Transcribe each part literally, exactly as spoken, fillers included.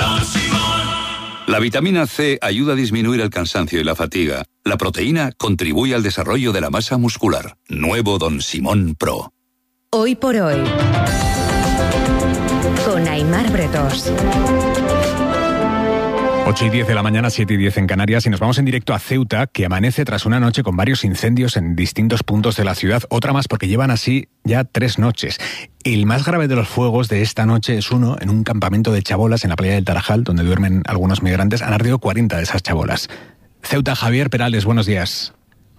Don Simón. La vitamina C ayuda a disminuir el cansancio y la fatiga. La proteína contribuye al desarrollo de la masa muscular. Nuevo Don Simón Pro. Hoy por hoy, con Aimar Bretos. ocho y diez de la mañana, siete y diez en Canarias, y nos vamos en directo a Ceuta, que amanece tras una noche con varios incendios en distintos puntos de la ciudad. Otra más porque llevan así ya tres noches. El más grave de los fuegos de esta noche es uno en un campamento de chabolas en la playa del Tarajal, donde duermen algunos migrantes. Han ardido cuarenta de esas chabolas. Ceuta, Javier Perales, buenos días.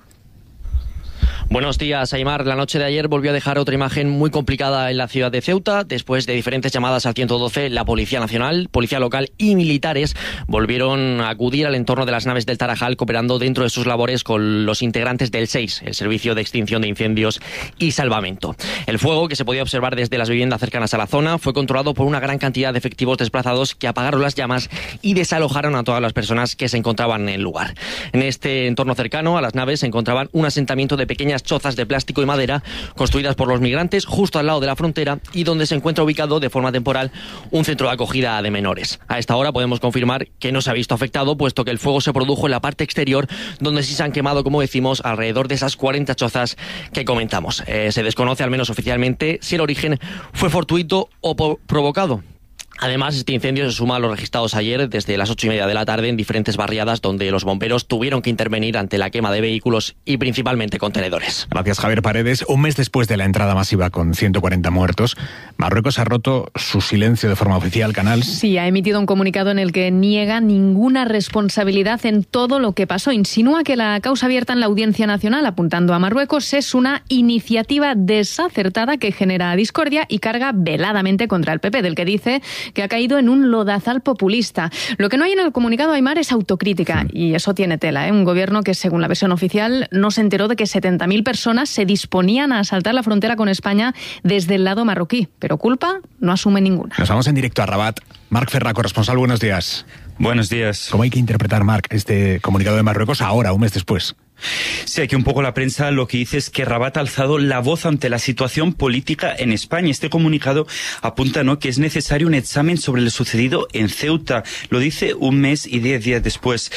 Buenos días, Aimar. La noche de ayer volvió a dejar otra imagen muy complicada en la ciudad de Ceuta. Después de diferentes llamadas al ciento doce, la Policía Nacional, Policía Local y militares volvieron a acudir al entorno de las naves del Tarajal, cooperando dentro de sus labores con los integrantes del SEIS, el Servicio de Extinción de Incendios y Salvamento. El fuego, que se podía observar desde las viviendas cercanas a la zona, fue controlado por una gran cantidad de efectivos desplazados que apagaron las llamas y desalojaron a todas las personas que se encontraban en el lugar. En este entorno cercano a las naves se encontraban un asentamiento de pequeñas chozas de plástico y madera construidas por los migrantes justo al lado de la frontera y donde se encuentra ubicado de forma temporal un centro de acogida de menores. A esta hora podemos confirmar que no se ha visto afectado, puesto que el fuego se produjo en la parte exterior, donde sí se han quemado, como decimos, alrededor de esas cuarenta chozas que comentamos. Eh, se desconoce, al menos oficialmente, si el origen fue fortuito o po- provocado. Además, este incendio se suma a los registrados ayer desde las ocho y media de la tarde en diferentes barriadas donde los bomberos tuvieron que intervenir ante la quema de vehículos y principalmente contenedores. Gracias, Javier Paredes. Un mes después de la entrada masiva con ciento cuarenta muertos, Marruecos ha roto su silencio de forma oficial. Canal. Sí, ha emitido un comunicado en el que niega ninguna responsabilidad en todo lo que pasó. Insinúa que la causa abierta en la Audiencia Nacional apuntando a Marruecos es una iniciativa desacertada que genera discordia y carga veladamente contra el P P, del que dice que ha caído en un lodazal populista. Lo que no hay en el comunicado, Aimar, es autocrítica, y eso tiene tela, ¿eh? Un gobierno que, según la versión oficial, no se enteró de que setenta mil personas se disponían a asaltar la frontera con España desde el lado marroquí, pero culpa no asume ninguna. Nos vamos en directo a Rabat. Marc Ferra, corresponsal, buenos días. Buenos días. ¿Cómo hay que interpretar, Marc, este comunicado de Marruecos ahora, un mes después? Sí, aquí un poco la prensa lo que dice es que Rabat ha alzado la voz ante la situación política en España. Este comunicado apunta, ¿no?, que es necesario un examen sobre lo sucedido en Ceuta. Lo dice un mes y diez días después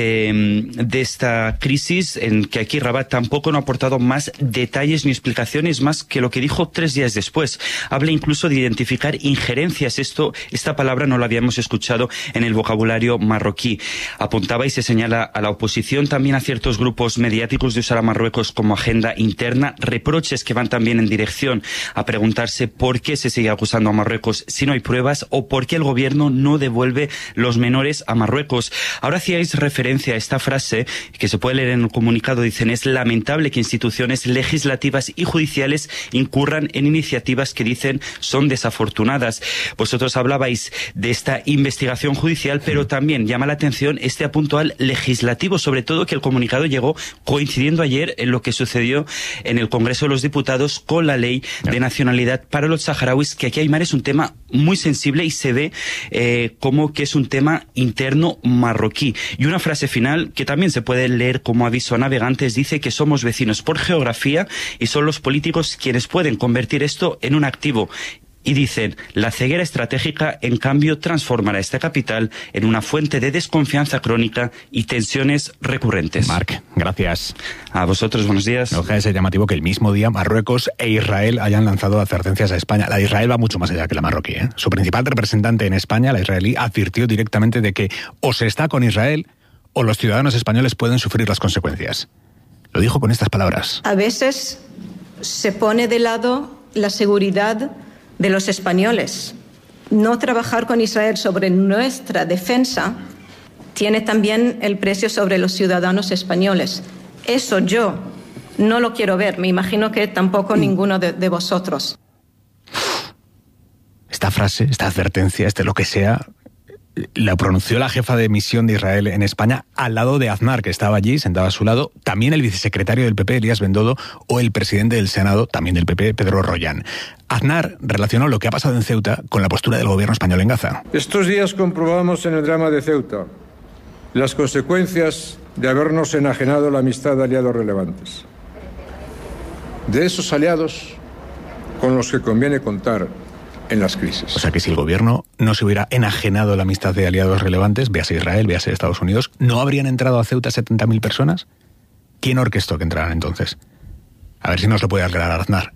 de, de esta crisis, en que aquí Rabat tampoco no ha aportado más detalles ni explicaciones más que lo que dijo tres días después. Habla incluso de identificar injerencias. Esto, esta palabra no la habíamos escuchado en el vocabulario marroquí. Apuntaba y se señala a la oposición, también a ciertos grupos mediáticos, de usar a Marruecos como agenda interna, reproches que van también en dirección a preguntarse por qué se sigue acusando a Marruecos si no hay pruebas, o por qué el gobierno no devuelve los menores a Marruecos. Ahora hacíais referencia a esta frase que se puede leer en el comunicado. Dicen: es lamentable que instituciones legislativas y judiciales incurran en iniciativas que dicen son desafortunadas. Vosotros hablabais de esta investigación judicial, pero también llama la atención este apunto al legislativo, sobre todo que el comunicado llegó coincidiendo ayer en lo que sucedió en el Congreso de los Diputados con la ley de nacionalidad para los saharauis, que aquí, Aimar, es un tema muy sensible y se ve eh, como que es un tema interno marroquí. Y una frase final que también se puede leer como aviso a navegantes dice que somos vecinos por geografía y son los políticos quienes pueden convertir esto en un activo. Y dicen: la ceguera estratégica, en cambio, transformará esta capital en una fuente de desconfianza crónica y tensiones recurrentes. Marc, gracias. A vosotros, buenos días. No deja de ser llamativo que el mismo día Marruecos e Israel hayan lanzado advertencias a España. La de Israel va mucho más allá que la marroquí, ¿eh? Su principal representante en España, la israelí, advirtió directamente de que o se está con Israel o los ciudadanos españoles pueden sufrir las consecuencias. Lo dijo con estas palabras: a veces se pone de lado la seguridad de los españoles. No trabajar con Israel sobre nuestra defensa tiene también el precio sobre los ciudadanos españoles. Eso yo no lo quiero ver. Me imagino que tampoco ninguno de, de vosotros. Esta frase, esta advertencia, este lo que sea, la pronunció la jefa de misión de Israel en España al lado de Aznar, que estaba allí, sentado a su lado, también el vicesecretario del P P, Elías Bendodo, o el presidente del Senado, también del P P, Pedro Rollán. Aznar relacionó lo que ha pasado en Ceuta con la postura del gobierno español en Gaza. Estos días comprobamos en el drama de Ceuta las consecuencias de habernos enajenado la amistad de aliados relevantes. De esos aliados con los que conviene contar en las crisis. O sea que si el gobierno no se hubiera enajenado la amistad de aliados relevantes, véase Israel, véase Estados Unidos, ¿no habrían entrado a Ceuta setenta mil personas? ¿Quién orquestó que entraran entonces? A ver si nos lo puede aclarar Aznar.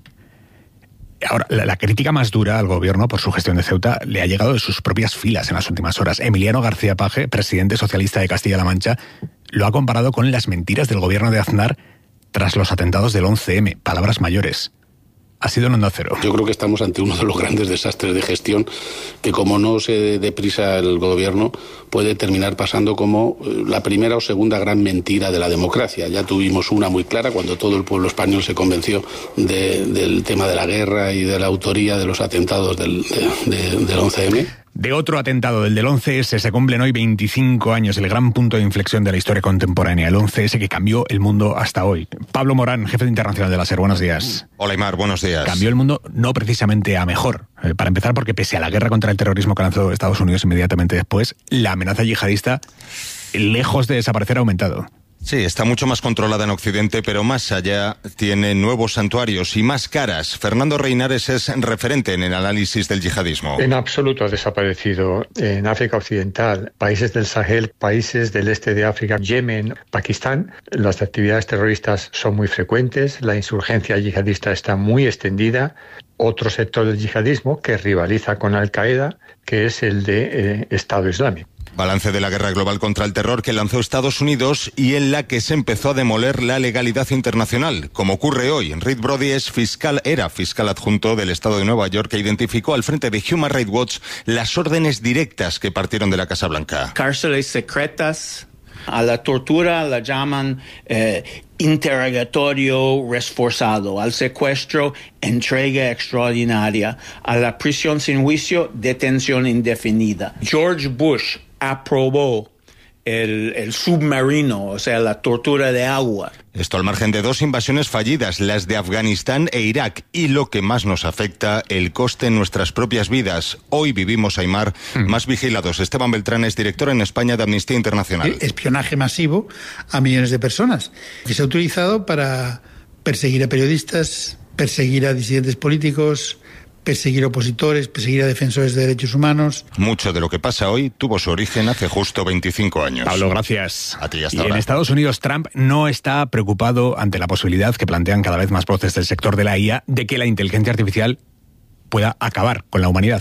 Ahora, la, la crítica más dura al gobierno por su gestión de Ceuta le ha llegado de sus propias filas en las últimas horas. Emiliano García Paje, presidente socialista de Castilla-La Mancha, lo ha comparado con las mentiras del gobierno de Aznar tras los atentados del once eme. Palabras mayores. Ha sido en Onda Cero. Yo creo que estamos ante uno de los grandes desastres de gestión que, como no se dé prisa el gobierno, puede terminar pasando como la primera o segunda gran mentira de la democracia. Ya tuvimos una muy clara cuando todo el pueblo español se convenció de, del tema de la guerra y de la autoría de los atentados del, de, de, del once eme. De otro atentado, del del once ese, se cumplen hoy veinticinco años, el gran punto de inflexión de la historia contemporánea, el once ese que cambió el mundo hasta hoy. Pablo Morán, jefe de internacional de la SER, buenos días. Hola, Aymar, buenos días. Cambió el mundo no precisamente a mejor. Eh, para empezar, porque pese a la guerra contra el terrorismo que lanzó Estados Unidos inmediatamente después, la amenaza yihadista, lejos de desaparecer, ha aumentado. Sí, está mucho más controlada en Occidente, pero más allá tiene nuevos santuarios y más caras. Fernando Reinares es referente en el análisis del yihadismo. En absoluto ha desaparecido en África Occidental, países del Sahel, países del este de África, Yemen, Pakistán. Las actividades terroristas son muy frecuentes, la insurgencia yihadista está muy extendida. Otro sector del yihadismo que rivaliza con Al-Qaeda, que es el de eh, Estado Islámico. Balance de la guerra global contra el terror que lanzó Estados Unidos y en la que se empezó a demoler la legalidad internacional. Como ocurre hoy, Reed Brody es fiscal, era fiscal adjunto del Estado de Nueva York que identificó al frente de Human Rights Watch las órdenes directas que partieron de la Casa Blanca. Cárceles secretas, a la tortura la llaman eh, interrogatorio reforzado, al secuestro entrega extraordinaria, a la prisión sin juicio detención indefinida. George Bush aprobó el, el submarino, o sea, la tortura de agua. Esto al margen de dos invasiones fallidas, las de Afganistán e Irak, y lo que más nos afecta, el coste en nuestras propias vidas. Hoy vivimos, Aymar, mm. más vigilados. Esteban Beltrán es director en España de Amnistía Internacional. Espionaje masivo a millones de personas, que se ha utilizado para perseguir a periodistas, perseguir a disidentes políticos, perseguir opositores, perseguir a defensores de derechos humanos. Mucho de lo que pasa hoy tuvo su origen hace justo veinticinco años. Pablo, gracias. A ti, hasta y ahora. En Estados Unidos, Trump no está preocupado ante la posibilidad que plantean cada vez más voces del sector de la I A de que la inteligencia artificial pueda acabar con la humanidad.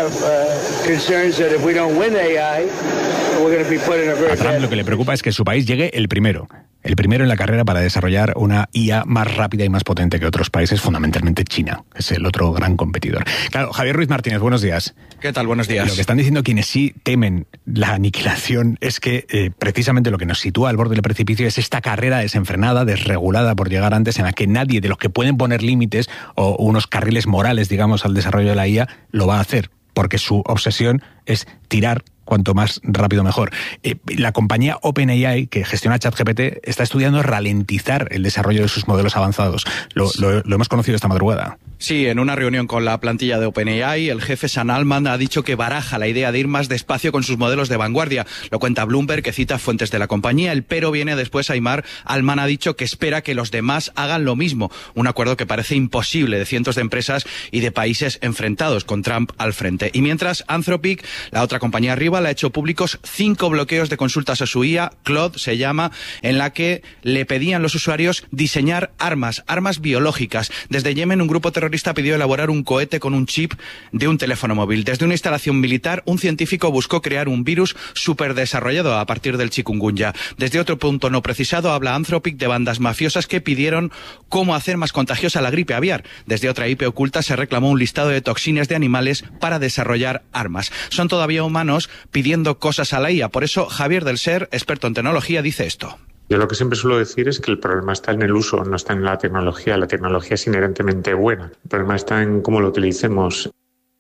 A Trump lo que le preocupa es que su país llegue el primero. El primero en la carrera para desarrollar una I A más rápida y más potente que otros países, fundamentalmente China, que es el otro gran competidor. Claro, Javier Ruiz Martínez, buenos días. ¿Qué tal? Buenos días. Lo que están diciendo quienes sí temen la aniquilación es que eh, precisamente lo que nos sitúa al borde del precipicio es esta carrera desenfrenada, desregulada por llegar antes, en la que nadie de los que pueden poner límites o unos carriles morales, digamos, al desarrollo de la I A, lo va a hacer, porque su obsesión es tirar cuanto más rápido mejor. Eh, la compañía OpenAI, que gestiona ChatGPT, está estudiando ralentizar el desarrollo de sus modelos avanzados. Lo, lo, lo hemos conocido esta madrugada. Sí, en una reunión con la plantilla de OpenAI, el jefe Sam Altman ha dicho que baraja la idea de ir más despacio con sus modelos de vanguardia. Lo cuenta Bloomberg, que cita fuentes de la compañía. El pero viene después, Aymar. Altman ha dicho que espera que los demás hagan lo mismo. Un acuerdo que parece imposible de cientos de empresas y de países enfrentados, con Trump al frente. Y mientras, Anthropic, la otra compañía rival, ha hecho públicos cinco bloqueos de consultas a su I A, Claude se llama, en la que le pedían los usuarios diseñar armas, armas biológicas. Desde Yemen, un grupo terrorista pidió elaborar un cohete con un chip de un teléfono móvil. Desde una instalación militar, un científico buscó crear un virus superdesarrollado a partir del chikungunya. Desde otro punto no precisado, habla Anthropic de bandas mafiosas que pidieron cómo hacer más contagiosa la gripe aviar. Desde otra I P oculta se reclamó un listado de toxinas de animales para desarrollar armas. Son todavía humanos pidiendo cosas a la I A. Por eso, Javier del Ser, experto en tecnología, dice esto. Yo lo que siempre suelo decir es que el problema está en el uso, no está en la tecnología. La tecnología es inherentemente buena. El problema está en cómo lo utilicemos.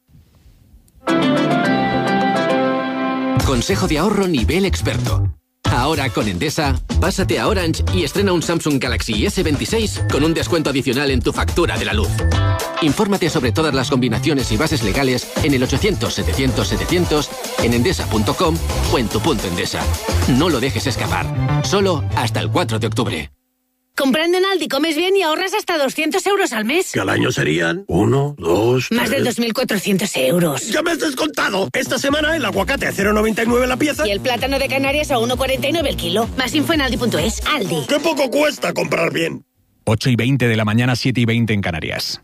Consejo de ahorro nivel experto. Ahora con Endesa, pásate a Orange y estrena un Samsung Galaxy ese veintiséis con un descuento adicional en tu factura de la luz. Infórmate sobre todas las combinaciones y bases legales en el ochocientos setecientos setecientos, en endesa punto com o en tu punto Endesa. No lo dejes escapar. Solo hasta el cuatro de octubre. Comprando en Aldi comes bien y ahorras hasta doscientos euros al mes. Que al año serían uno, dos, Más tres... de dos mil cuatrocientos euros. ¡Ya me has descontado! Esta semana el aguacate a cero coma noventa y nueve la pieza. Y el plátano de Canarias a uno coma cuarenta y nueve el kilo. Más info en aldi punto es. Aldi. ¡Qué poco cuesta comprar bien! ocho y veinte de la mañana, siete y veinte en Canarias.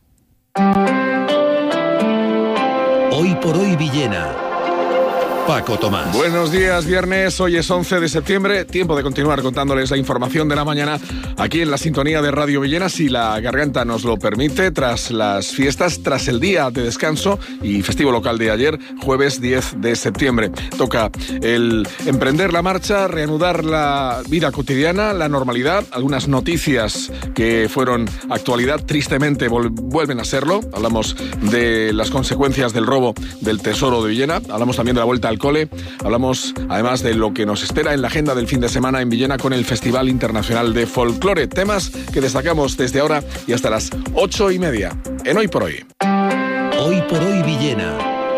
Hoy por hoy Villena. Paco Tomás. Buenos días, viernes, hoy es once de septiembre, tiempo de continuar contándoles la información de la mañana aquí en la sintonía de Radio Villena, si la garganta nos lo permite, tras las fiestas, tras el día de descanso y festivo local de ayer, jueves diez de septiembre. Toca el emprender la marcha, reanudar la vida cotidiana, la normalidad, algunas noticias que fueron actualidad, tristemente vuelven a serlo. Hablamos de las consecuencias del robo del Tesoro de Villena, hablamos también de la vuelta al cole. Hablamos además de lo que nos espera en la agenda del fin de semana en Villena con el Festival Internacional de Folclore. Temas que destacamos desde ahora y hasta las ocho y media en Hoy por Hoy. Hoy por Hoy Villena.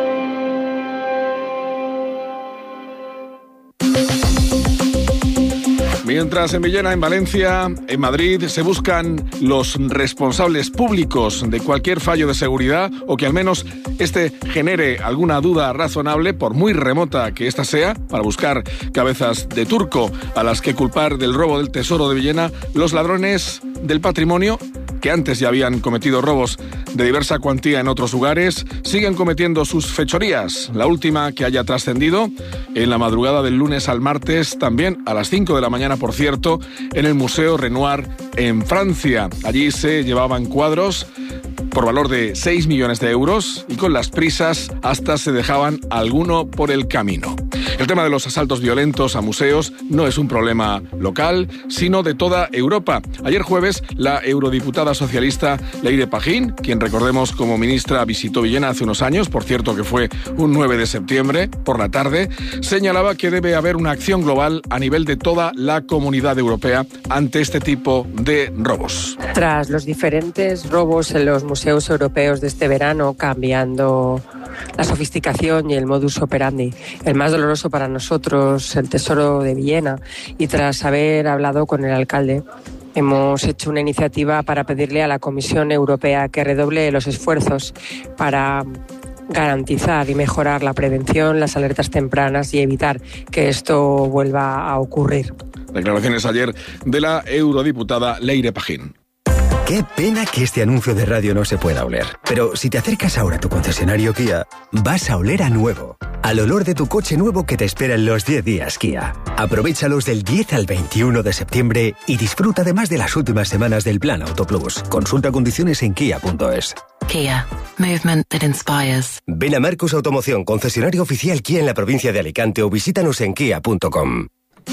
Mientras en Villena, en Valencia, en Madrid, se buscan los responsables públicos de cualquier fallo de seguridad o que al menos este genere alguna duda razonable, por muy remota que ésta sea, para buscar cabezas de turco a las que culpar del robo del Tesoro de Villena, los ladrones del patrimonio, que antes ya habían cometido robos de diversa cuantía en otros lugares, siguen cometiendo sus fechorías. La última que haya trascendido en la madrugada del lunes al martes, también a las cinco de la mañana, por cierto, en el Museo Renoir en Francia. Allí se llevaban cuadros por valor de seis millones de euros y con las prisas hasta se dejaban alguno por el camino. El tema de los asaltos violentos a museos no es un problema local, sino de toda Europa. Ayer jueves, la eurodiputada socialista Leire Pajín, quien recordemos como ministra visitó Villena hace unos años, por cierto que fue un nueve de septiembre por la tarde, señalaba que debe haber una acción global a nivel de toda la comunidad europea ante este tipo de robos. Tras los diferentes robos en los museos europeos de este verano, cambiando la sofisticación y el modus operandi, el más doloroso para nosotros, el Tesoro de Villena, y tras haber hablado con el alcalde, hemos hecho una iniciativa para pedirle a la Comisión Europea que redoble los esfuerzos para garantizar y mejorar la prevención, las alertas tempranas y evitar que esto vuelva a ocurrir. Declaraciones ayer de la eurodiputada Leire Pajín. Qué pena que este anuncio de radio no se pueda oler. Pero si te acercas ahora a tu concesionario Kia, vas a oler a nuevo. Al olor de tu coche nuevo que te espera en los diez días Kia. Aprovéchalos del diez al veintiuno de septiembre y disfruta además de las últimas semanas del Plan Auto Plus. Consulta condiciones en kia punto es. Kia. Movement that inspires. Ven a Marcos Automoción, concesionario oficial Kia en la provincia de Alicante, o visítanos en kia punto com.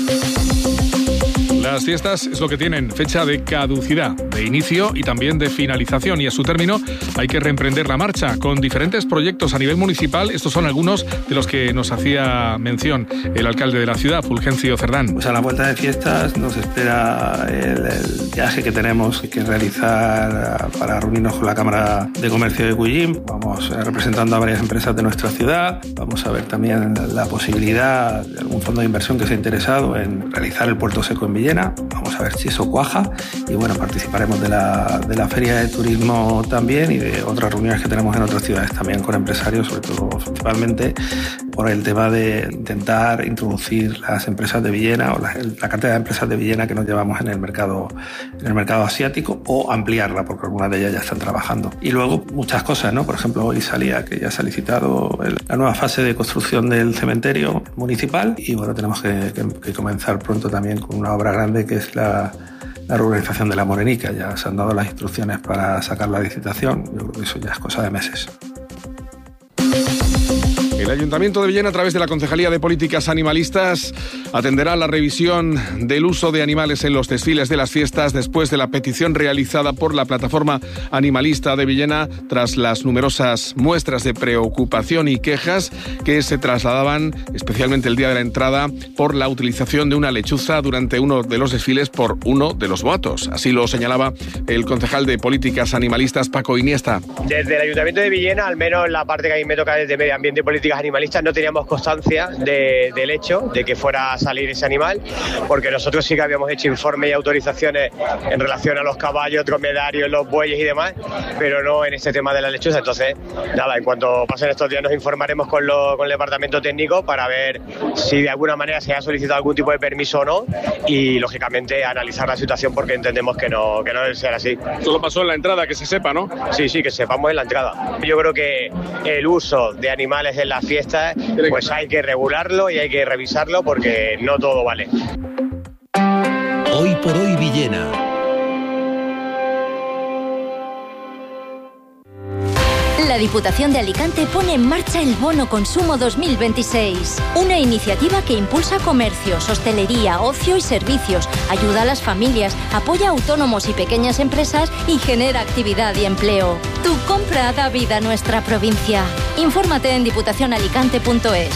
Las fiestas es lo que tienen fecha de caducidad, de inicio y también de finalización, y a su término hay que reemprender la marcha con diferentes proyectos a nivel municipal. Estos son algunos de los que nos hacía mención el alcalde de la ciudad, Fulgencio Cerdán. Pues a la vuelta de fiestas nos espera el, el viaje que tenemos que realizar para reunirnos con la Cámara de Comercio de Cullín. Vamos representando a varias empresas de nuestra ciudad. Vamos a ver también la posibilidad de algún fondo de inversión que se ha interesado en realizar el Puerto Seco en Villena. Vamos a ver si eso cuaja y bueno, participaremos de la, de la Feria de Turismo también y de otras reuniones que tenemos en otras ciudades también con empresarios, sobre todo principalmente por el tema de intentar introducir las empresas de Villena o la, la cantidad de empresas de Villena que nos llevamos en el mercado en el mercado asiático, o ampliarla porque algunas de ellas ya están trabajando. Y luego muchas cosas, ¿no? Por ejemplo, hoy salía que ya se ha licitado el, la nueva fase de construcción del cementerio municipal y bueno, tenemos que, que, que comenzar pronto también con una obra grande que es la, la reurbanización de La Morenica. Ya se han dado las instrucciones para sacar la licitación. Yo creo que eso ya es cosa de meses. El Ayuntamiento de Villena, a través de la Concejalía de Políticas Animalistas, atenderá la revisión del uso de animales en los desfiles de las fiestas después de la petición realizada por la Plataforma Animalista de Villena tras las numerosas muestras de preocupación y quejas que se trasladaban, especialmente el día de la entrada, por la utilización de una lechuza durante uno de los desfiles por uno de los boatos. Así lo señalaba el concejal de Políticas Animalistas, Paco Iniesta. Desde el Ayuntamiento de Villena, al menos en la parte que a mí me toca desde Medio Ambiente y Políticas ligas animalistas no teníamos constancia de, del hecho de que fuera a salir ese animal, porque nosotros sí que habíamos hecho informes y autorizaciones en relación a los caballos, dromedarios, los bueyes y demás, pero no en este tema de la lechuza. Entonces, nada, en cuanto pasen estos días nos informaremos con, lo, con el departamento técnico para ver si de alguna manera se ha solicitado algún tipo de permiso o no y, lógicamente, analizar la situación porque entendemos que no, que no debe ser así. Solo pasó en la entrada, que se sepa, ¿no? Sí, sí, que sepamos en la entrada. Yo creo que el uso de animales en las fiestas, pues hay que regularlo y hay que revisarlo porque no todo vale. Hoy por hoy Villena. La Diputación de Alicante pone en marcha el Bono Consumo dos mil veintiséis, una iniciativa que impulsa comercios, hostelería, ocio y servicios, ayuda a las familias, apoya a autónomos y pequeñas empresas y genera actividad y empleo. Tu compra da vida a nuestra provincia. Infórmate en diputación alicante punto es.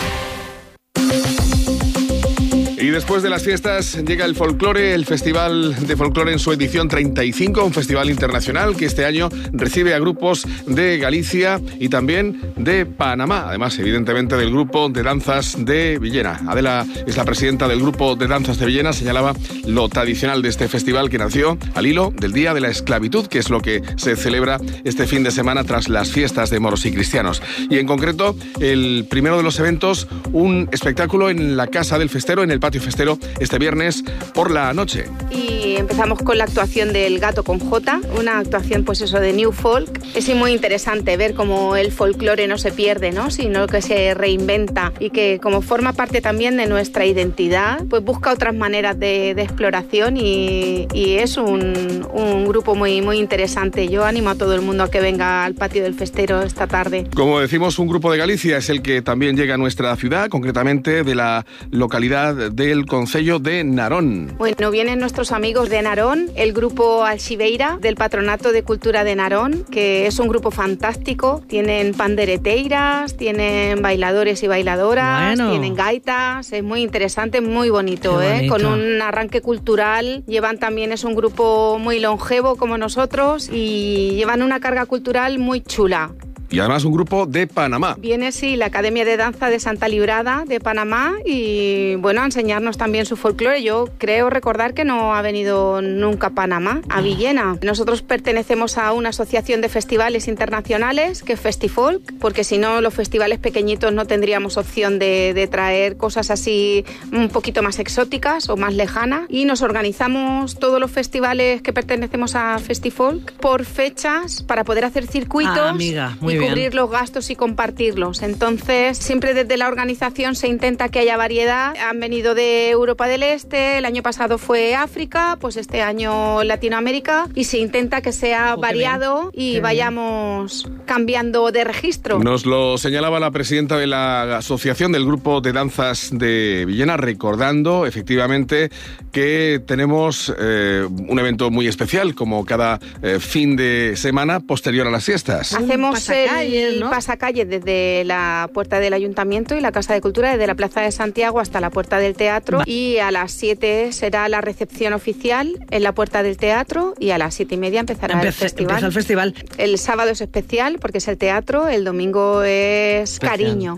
Y después de las fiestas llega el folclore, el Festival de Folclore en su edición treinta y cinco, un festival internacional que este año recibe a grupos de Galicia y también de Panamá, además evidentemente del grupo de danzas de Villena. Adela es la presidenta del grupo de danzas de Villena, señalaba lo tradicional de este festival que nació al hilo del Día de la Esclavitud, que es lo que se celebra este fin de semana tras las fiestas de moros y cristianos. Y en concreto, el primero de los eventos, un espectáculo en la Casa del Festero, en el patio Festero, este viernes por la noche. Y empezamos con la actuación del Gato con J, una actuación pues eso de New Folk. Es muy interesante ver cómo el folclore no se pierde, ¿no? Sino que se reinventa y que como forma parte también de nuestra identidad, pues busca otras maneras de, de exploración y, y es un, un grupo muy, muy interesante. Yo animo a todo el mundo a que venga al patio del Festero esta tarde. Como decimos, un grupo de Galicia es el que también llega a nuestra ciudad, concretamente de la localidad de del concello de Narón. Bueno, vienen nuestros amigos de Narón, el grupo Alxibeira del Patronato de Cultura de Narón, que es un grupo fantástico. Tienen pandereteiras, tienen bailadores y bailadoras, bueno. tienen gaitas. Es muy interesante, muy bonito, ¿eh? bonito, con un arranque cultural. Llevan también, es un grupo muy longevo como nosotros y llevan una carga cultural muy chula. Y además un grupo de Panamá. Viene, sí, la Academia de Danza de Santa Librada de Panamá y, bueno, a enseñarnos también su folclore. Yo creo recordar que no ha venido nunca a Panamá, a Villena. Nosotros pertenecemos a una asociación de festivales internacionales que es Festifolk, porque si no, los festivales pequeñitos no tendríamos opción de, de traer cosas así un poquito más exóticas o más lejanas. Y nos organizamos todos los festivales que pertenecemos a Festifolk por fechas para poder hacer circuitos. Ah, amiga, muy y bien. cubrir los gastos y compartirlos. Entonces, siempre desde la organización se intenta que haya variedad. Han venido de Europa del Este, el año pasado fue África, pues este año Latinoamérica, y se intenta que sea oh, variado y qué vayamos bien. cambiando de registro. Nos lo señalaba la presidenta de la asociación del grupo de danzas de Villena, recordando efectivamente que tenemos eh, un evento muy especial, como cada eh, fin de semana posterior a las fiestas. Hacemos el ¿no? pasacalle desde la puerta del Ayuntamiento y la Casa de Cultura, desde la Plaza de Santiago hasta la puerta del Teatro. Va. Y a las siete será la recepción oficial en la puerta del Teatro y a las siete y media empezará Empece, el festival. Empieza el festival. El sábado es especial porque es el teatro, el domingo es especial. Cariño.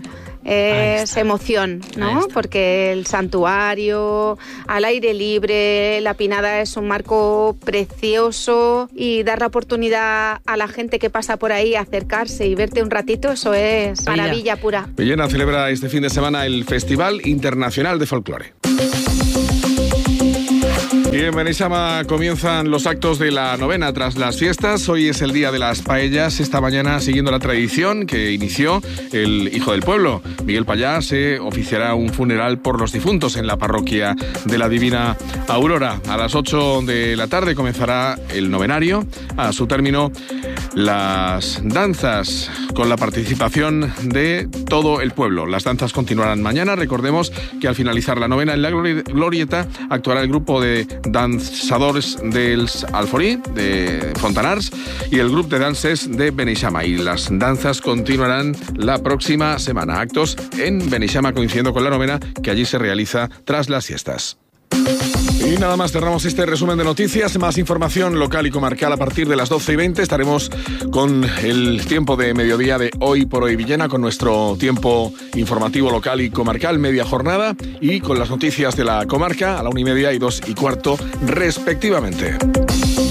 Es emoción, ¿no? Porque el santuario, al aire libre, la Pinada es un marco precioso y dar la oportunidad a la gente que pasa por ahí a acercarse y verte un ratito, eso es maravilla pura. Villena celebra este fin de semana el Festival Internacional de Folclore. Y en Beneixama comienzan los actos de la novena tras las fiestas. Hoy es el día de las paellas. Esta mañana, siguiendo la tradición que inició el hijo del pueblo, Miguel Payá, se oficiará un funeral por los difuntos en la parroquia de la Divina Aurora. A las ocho de la tarde comenzará el novenario. A su término, las danzas con la participación de todo el pueblo. Las danzas continuarán mañana. Recordemos que al finalizar la novena en la glorieta actuará el grupo de danzadores del Alforí, de Fontanars, y el grupo de danses de Beneixama. Y las danzas continuarán la próxima semana. Actos en Beneixama coincidiendo con la novena que allí se realiza tras las fiestas. Y nada más, cerramos este resumen de noticias. Más información local y comarcal a partir de las doce y veinte. Estaremos con el tiempo de mediodía de Hoy por Hoy Villena, con nuestro tiempo informativo local y comarcal, media jornada, y con las noticias de la comarca a la una y media y dos y cuarto respectivamente.